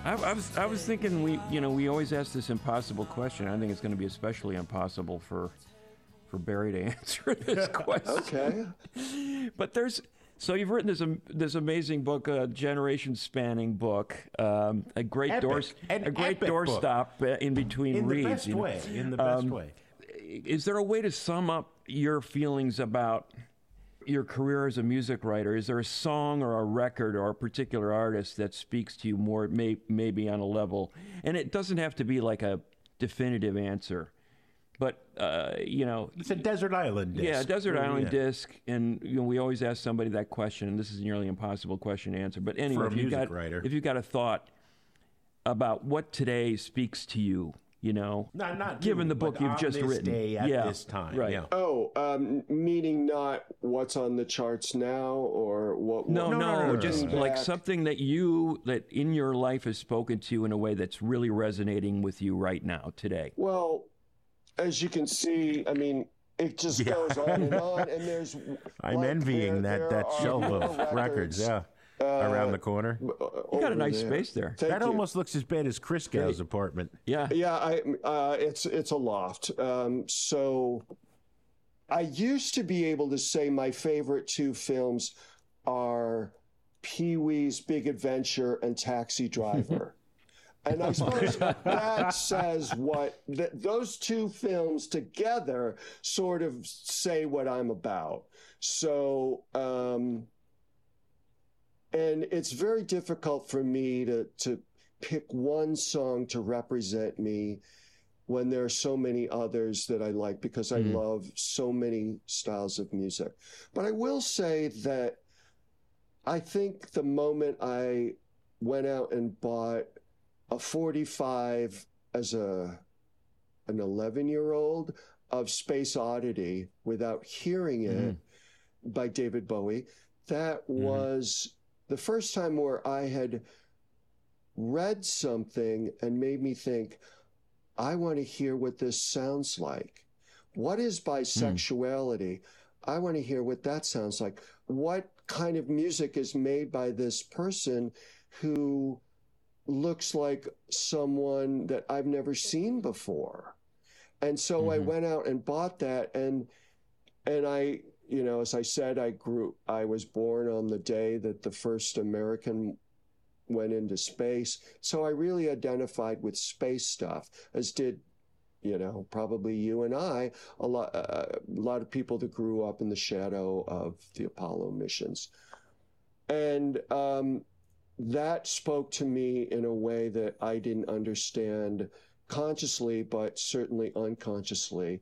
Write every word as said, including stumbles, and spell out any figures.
I, I was I was thinking we you know we always ask this impossible question. I think it's going to be especially impossible for for Barry to answer this question. Okay. But there's so you've written this um, this amazing book, a generation spanning book, um, a great Epic. door An a great epic doorstop uh, in between In reads. the best you know. way. In the best Um, way. Is there a way to sum up your feelings about your career as a music writer? Is there a song or a record or a particular artist that speaks to you more, may, maybe on a level? And it doesn't have to be like a definitive answer, but uh, you know, It's a desert island disc. yeah, desert Yeah. island disc. And you know, we always ask somebody that question, and this is a nearly impossible question to answer. But anyway, For a if you music got writer. if you got a thought about what today speaks to you. You know, Not, not given new, the book but you've on just this written, day at yeah, this time, right? yeah. Oh, um, meaning not what's on the charts now, or what? No, what no, no, no, no, just no, no. like Back. something that you that in your life has spoken to you in a way that's really resonating with you right now today. Well, as you can see, I mean, it just Yeah. goes on and on, and there's. I'm like, envying there- that, there that are shelf more of records, yeah, around the corner. You got a over nice there. space there. Thank That you. almost looks as bad as Chris Gow's apartment. Yeah, Yeah, I, uh, it's it's a loft. Um, so I used to be able to say my favorite two films are Pee-wee's Big Adventure and Taxi Driver. And I suppose that says what th- those two films together sort of say what I'm about. So, um, and it's very difficult for me to, to pick one song to represent me when there are so many others that I like, because I love so many styles of music. But I will say that I think the moment I went out and bought a forty-five as a an eleven year old of Space Oddity without hearing it by David Bowie, that was the first time where I had read something and made me think, I want to hear what this sounds like. What is bisexuality? I want to hear what that sounds like. What kind of music is made by this person who looks like someone that I've never seen before? And so mm-hmm. I went out and bought that, and and I, you know, as I said, I grew, I was born on the day that the first American went into space. So I really identified with space stuff, as did, you know, probably you and I, a lot, uh, a lot of people that grew up in the shadow of the Apollo missions. And um, that spoke to me in a way that I didn't understand consciously, but certainly unconsciously.